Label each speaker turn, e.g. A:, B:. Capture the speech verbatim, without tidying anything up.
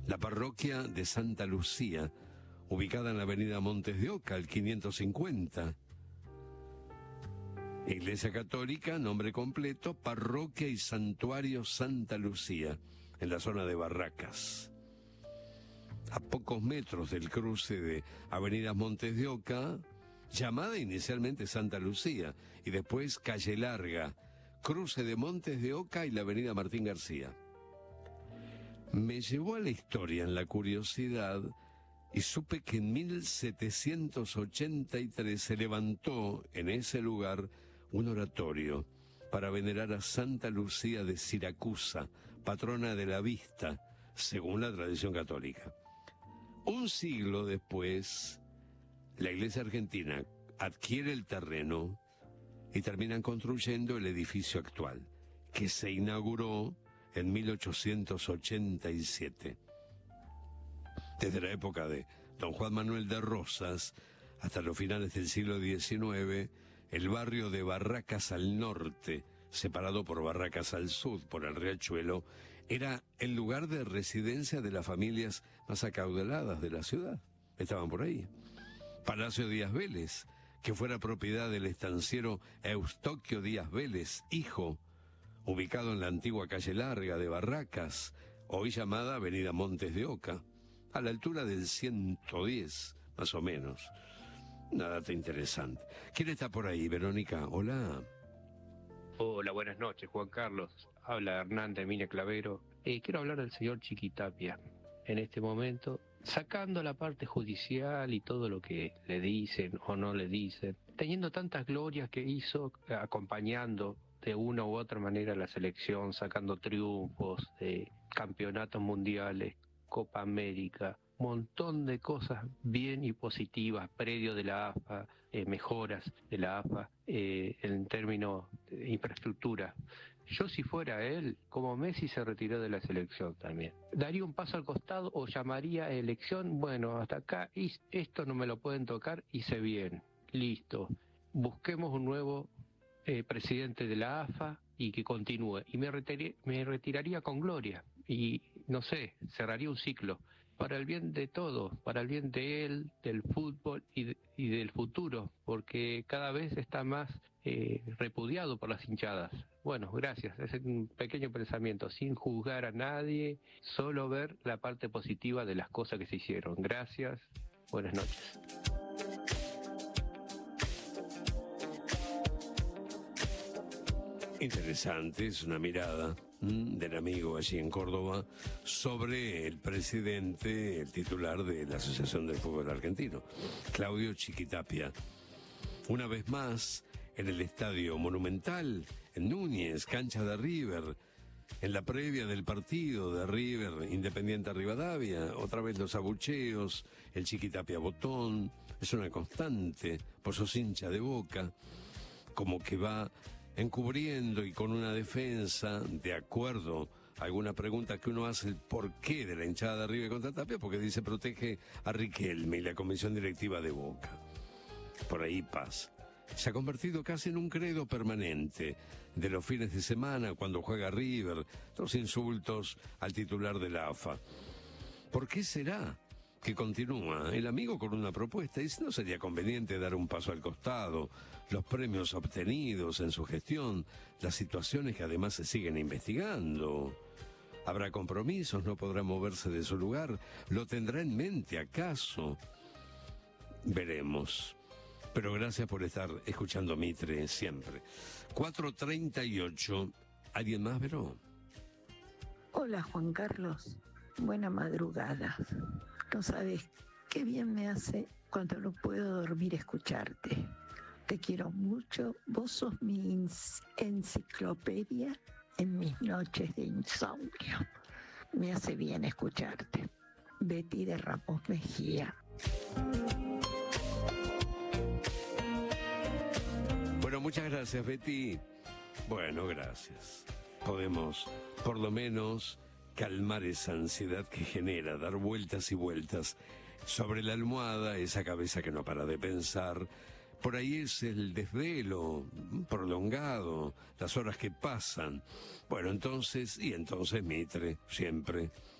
A: La parroquia de Santa Lucía, ubicada en la avenida Montes de Oca, al quinientos cincuenta. Iglesia Católica, nombre completo, Parroquia y Santuario Santa Lucía, en la zona de Barracas. A pocos metros del cruce de Avenida Montes de Oca, llamada inicialmente Santa Lucía, y después Calle Larga, cruce de Montes de Oca y la Avenida Martín García. Me llevó a la historia en la curiosidad y supe que en mil setecientos ochenta y tres se levantó en ese lugar un oratorio para venerar a Santa Lucía de Siracusa, patrona de la vista, según la tradición católica. Un siglo después, la Iglesia Argentina adquiere el terreno y terminan construyendo el edificio actual, que se inauguró en mil ochocientos ochenta y siete. Desde la época de don Juan Manuel de Rosas hasta los finales del siglo diecinueve, el barrio de Barracas al norte, separado por Barracas al sur, por el Riachuelo, era el lugar de residencia de las familias más acaudaladas de la ciudad. Estaban por ahí. Palacio Díaz Vélez, que fuera propiedad del estanciero Eustoquio Díaz Vélez, hijo, ubicado en la antigua calle Larga de Barracas, hoy llamada Avenida Montes de Oca, a la altura del ciento diez, más o menos. Una data interesante. ¿Quién está por ahí, Verónica? Hola.
B: Hola, buenas noches, Juan Carlos. Habla Hernán de Emilia Clavero. Eh, quiero hablar del señor Chiquitapia en este momento, sacando la parte judicial y todo lo que le dicen o no le dicen, teniendo tantas glorias que hizo, acompañando de una u otra manera la selección, sacando triunfos de campeonatos mundiales, Copa América, montón de cosas bien y positivas, predio de la A F A, eh, mejoras de la A F A eh, en términos de infraestructura. Yo, si fuera él, como Messi se retiró de la selección también, daría un paso al costado o llamaría a elección, bueno, hasta acá, y esto no me lo pueden tocar, hice bien, listo, busquemos un nuevo eh, presidente de la A F A y que continúe, y me, retir me retiraría con gloria, y no sé, cerraría un ciclo, para el bien de todos, para el bien de él, del fútbol y, de, y del futuro, porque cada vez está más eh, repudiado por las hinchadas. Bueno, gracias, es un pequeño pensamiento, sin juzgar a nadie, solo ver la parte positiva de las cosas que se hicieron. Gracias, buenas noches.
A: Interesante, es una mirada mmm, del amigo allí en Córdoba sobre el presidente, el titular de la Asociación del Fútbol Argentino, Claudio Chiquitapia. Una vez más, en el Estadio Monumental, en Núñez, cancha de River, en la previa del partido de River, Independiente Rivadavia, otra vez los abucheos, el Chiquitapia botón, es una constante, por sus hinchas de Boca, como que va encubriendo y con una defensa, de acuerdo a alguna pregunta que uno hace, el porqué de la hinchada de River contra Tapia, porque dice protege a Riquelme y la comisión directiva de Boca. Por ahí pasa. Se ha convertido casi en un credo permanente de los fines de semana cuando juega River, los insultos al titular de la A F A. ¿Por qué será que continúa el amigo con una propuesta? Y si no sería conveniente dar un paso al costado, los premios obtenidos en su gestión, las situaciones que además se siguen investigando. ¿Habrá compromisos? ¿No podrá moverse de su lugar? ¿Lo tendrá en mente acaso? Veremos. Pero gracias por estar escuchando Mitre siempre. cuatro treinta y ocho. ¿Alguien más, Veró?
C: Hola, Juan Carlos. Buena madrugada. No sabes qué bien me hace cuando no puedo dormir escucharte. Te quiero mucho. Vos sos mi enciclopedia en mis noches de insomnio. Me hace bien escucharte. Betty de Ramos Mejía.
A: Bueno, muchas gracias, Betty. Bueno, gracias. Podemos, por lo menos, calmar esa ansiedad que genera, dar vueltas y vueltas sobre la almohada, esa cabeza que no para de pensar. Por ahí es el desvelo prolongado, las horas que pasan. Bueno, entonces, y entonces Mitre, siempre